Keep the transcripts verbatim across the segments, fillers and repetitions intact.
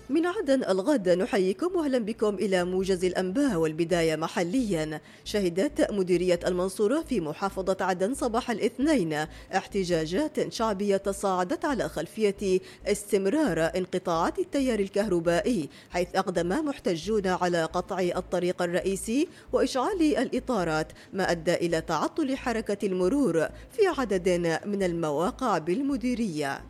من عدن الغد نحييكم واهلا بكم الى موجز الانباء، والبدايه محليا. شهدت مديريه المنصوره في محافظه عدن صباح الاثنين احتجاجات شعبيه تصاعدت على خلفيه استمرار انقطاعات التيار الكهربائي، حيث اقدم محتجون على قطع الطريق الرئيسي واشعال الاطارات، ما ادى الى تعطل حركه المرور في عدد من المواقع بالمديريه.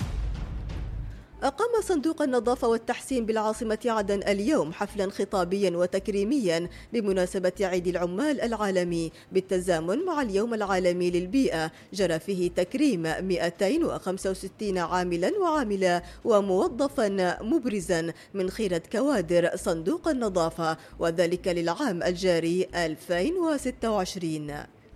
أقام صندوق النظافة والتحسين بالعاصمة عدن اليوم حفلا خطابيا وتكريميا بمناسبة عيد العمال العالمي بالتزامن مع اليوم العالمي للبيئة، جرى فيه تكريم مئتين وخمسة وستين عاملا وعاملة وموظفا مبرزا من خيرة كوادر صندوق النظافة، وذلك للعام الجاري ألفين وستة وعشرين.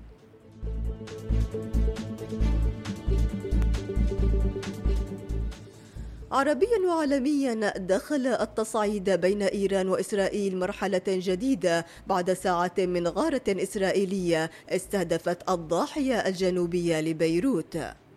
عربيا وعالميا، دخل التصعيد بين إيران وإسرائيل مرحلة جديدة بعد ساعات من غارة إسرائيلية استهدفت الضاحية الجنوبية لبيروت.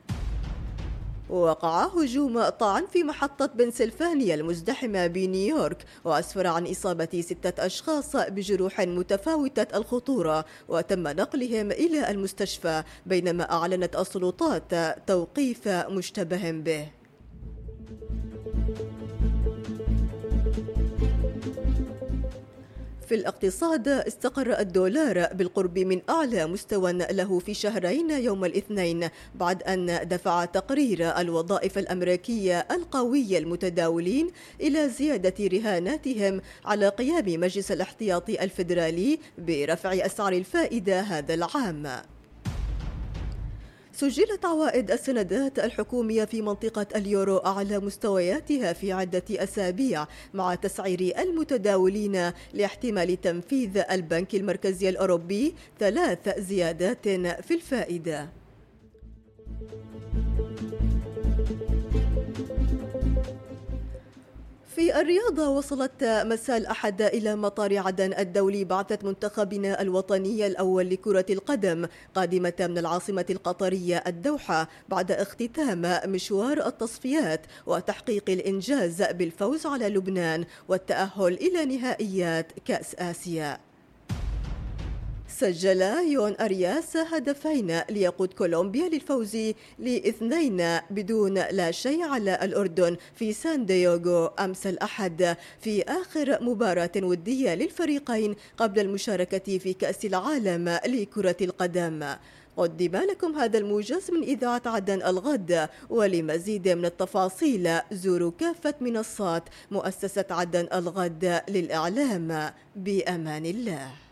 وقع هجوم طعن في محطة بنسلفانيا المزدحمة بنيويورك، وأسفر عن إصابة ستة أشخاص بجروح متفاوتة الخطورة، وتم نقلهم إلى المستشفى، بينما أعلنت السلطات توقيف مشتبه به. في الاقتصاد، استقر الدولار بالقرب من أعلى مستوى له في شهرين يوم الاثنين، بعد أن دفع تقرير الوظائف الأمريكية القوي المتداولين إلى زيادة رهاناتهم على قيام مجلس الاحتياطي الفيدرالي برفع أسعار الفائدة هذا العام. سجلت عوائد السندات الحكومية في منطقة اليورو أعلى مستوياتها في عدة أسابيع، مع تسعير المتداولين لاحتمال تنفيذ البنك المركزي الأوروبي ثلاث زيادات في الفائدة. في الرياضة، وصلت مساء الأحد إلى مطار عدن الدولي بعثة منتخبنا الوطني الأول لكرة القدم، قادمة من العاصمة القطرية الدوحة بعد اختتام مشوار التصفيات وتحقيق الإنجاز بالفوز على لبنان والتأهل إلى نهائيات كأس آسيا. سجل يون أرياس هدفين ليقود كولومبيا للفوز لاثنين بدون لا شيء على الأردن في سان دييغو أمس الأحد، في آخر مباراة ودية للفريقين قبل المشاركة في كأس العالم لكرة القدم. قدم لكم هذا الموجز من إذاعة عدن الغد، ولمزيد من التفاصيل زوروا كافة منصات مؤسسة عدن الغد للإعلام. بأمان الله.